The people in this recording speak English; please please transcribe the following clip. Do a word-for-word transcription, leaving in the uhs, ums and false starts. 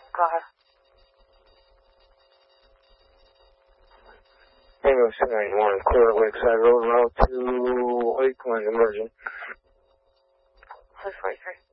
Go ahead. Tango seven ninety-one, clear Lakeside Road, route to Lakeland, emergent. six forty-three.